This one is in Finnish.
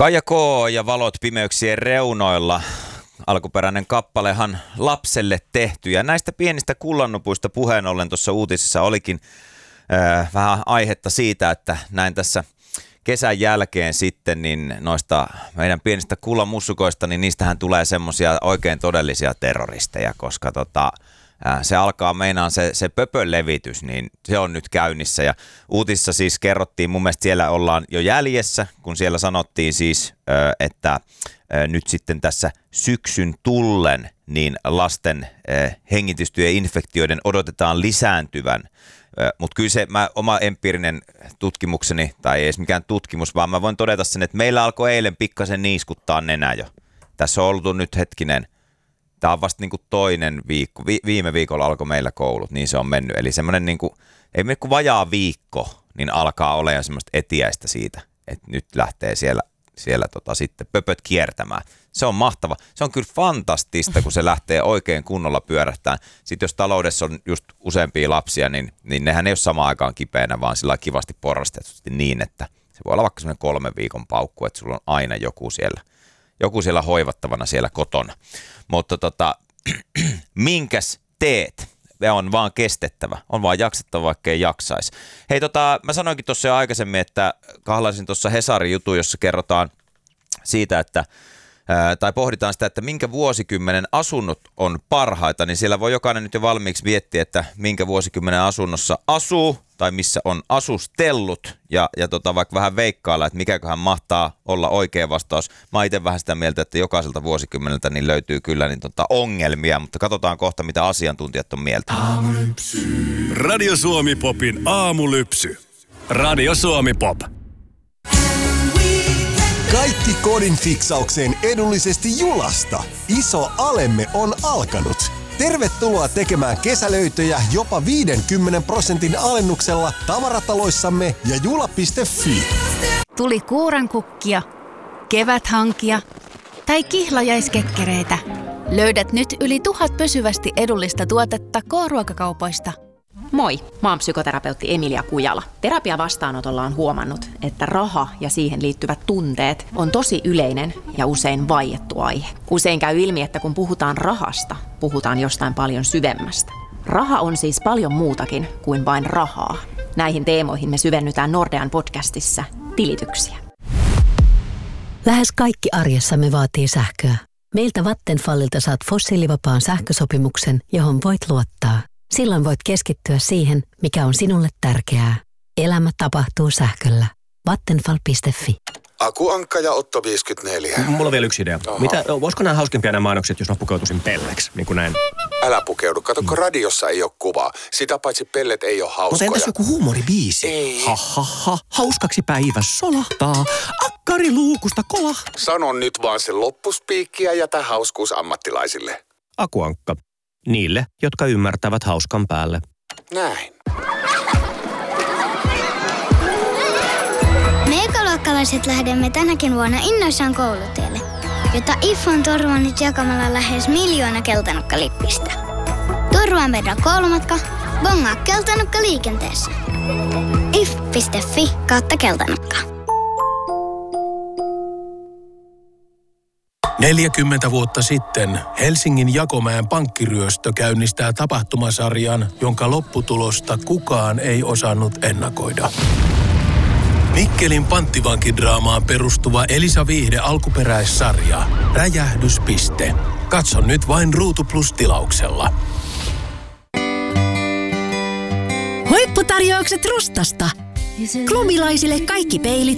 Kaija K. ja Valot pimeyksien reunoilla. Alkuperäinen kappalehan lapselle tehty. Ja näistä pienistä kullannupuista puheen ollen tuossa uutisissa olikin vähän aihetta siitä, että näin tässä kesän jälkeen sitten niin noista meidän pienistä kullanmussukoista, niin niistähän tulee semmoisia oikein todellisia terroristeja, koska se alkaa meinaan se pöpön levitys, niin se on nyt käynnissä. Ja uutisissa siis kerrottiin, mun mielestä siellä ollaan jo jäljessä, kun siellä sanottiin siis, että nyt sitten tässä syksyn tullen niin lasten hengitystyöinfektioiden odotetaan lisääntyvän. Mutta kyllä se oma empiirinen tutkimukseni, tai ei edes mikään tutkimus, vaan mä voin todeta sen, että meillä alkoi eilen pikkasen niiskuttaa nenä jo. Tässä on ollut nyt hetkinen. Tämä on vasta niinku toinen viikko. Viime viikolla alkoi meillä koulut, niin se on mennyt. Eli semmoinen, niinku, ei mene kuin vajaa viikko, niin alkaa olla jo semmoista etiäistä siitä, että nyt lähtee siellä sitten pöpöt kiertämään. Se on mahtava. Se on kyllä fantastista, kun se lähtee oikein kunnolla pyörähtään. Sitten jos taloudessa on just useampia lapsia, niin nehän ei ole samaan aikaan kipeänä, vaan sillä kivasti porrastetusti niin, että se voi olla vaikka semmoinen 3 viikon paukku, että sulla on aina joku siellä hoivattavana siellä kotona. Mutta minkäs teet? On vaan kestettävä. On vaan jaksettava, vaikka ei jaksaisi. Hei, mä sanoinkin tuossa jo aikaisemmin, että kahlaisin tuossa Hesarin jutun, jossa kerrotaan siitä, tai pohditaan sitä, että minkä vuosikymmenen asunnot on parhaita, niin siellä voi jokainen nyt jo valmiiksi miettiä, että minkä vuosikymmenen asunnossa asuu, tai missä on asustellut, ja vaikka vähän veikkailla, että mikäköhän mahtaa olla oikea vastaus. Mä itse vähän sitä mieltä, että jokaiselta vuosikymmeneltä niin löytyy kyllä ongelmia, mutta katsotaan kohta, mitä asiantuntijat on mieltä. Aamulypsy. Radio Suomi Popin aamulypsy. Radio Suomi Pop. Kaikki kodin fiksaukseen edullisesti Julasta. Iso alemme on alkanut. Tervetuloa tekemään kesälöitöjä jopa 50% alennuksella tavarataloissamme ja jula.fi. Tuli kuurankukkia, keväthankia tai kihlajaiskekkereitä. Löydät nyt yli 1000 pysyvästi edullista tuotetta K-ruokakaupoista. Moi, mä oon psykoterapeutti Emilia Kujala. Terapiavastaanotolla on huomannut, että raha ja siihen liittyvät tunteet on tosi yleinen ja usein vaiettu aihe. Usein käy ilmi, että kun puhutaan rahasta, puhutaan jostain paljon syvemmästä. Raha on siis paljon muutakin kuin vain rahaa. Näihin teemoihin me syvennytään Nordean podcastissa Tilityksiä. Lähes kaikki arjessamme vaatii sähköä. Meiltä Vattenfallilta saat fossiilivapaan sähkösopimuksen, johon voit luottaa. Silloin voit keskittyä siihen, mikä on sinulle tärkeää. Elämä tapahtuu sähköllä. Vattenfall.fi. Aku Ankka ja Otto 54. Mulla on vielä yksi idea. Voisiko nämä hauskempia nämä mainokset, jos mä pukeutuisin pelleksi, niin kuin näin? Älä pukeudu. Kato, radiossa ei ole kuvaa. Sitä paitsi pellet ei ole hauskoja. Mutta entäs joku huumoribiisi? Ei. Hauskaksi päivä solahtaa. Akkari luukusta kolah. Sano nyt vaan sen loppuspiikki ja jätä hauskuus ammattilaisille. Aku Ankka. Niille, jotka ymmärtävät hauskan päälle. Näin. Me ekaluokkalaiset lähdemme tänäkin vuonna innoissaan koulutielle, jota IF on turvannut jakamalla lähes 1 miljoona keltanukkalippistä. Turvaa meidän koulumatka, bongaa keltanukka liikenteessä. if.fi/keltanukka. 40 vuotta sitten Helsingin Jakomäen pankkiryöstö käynnistää tapahtumasarjan, jonka lopputulosta kukaan ei osannut ennakoida. Mikkelin panttivankidraamaan perustuva Elisa Viihde alkuperäissarja Räjähdyspiste. Katso nyt vain Ruutu Plus-tilauksella. Huipputarjoukset Rustasta. Klubilaisille kaikki peilit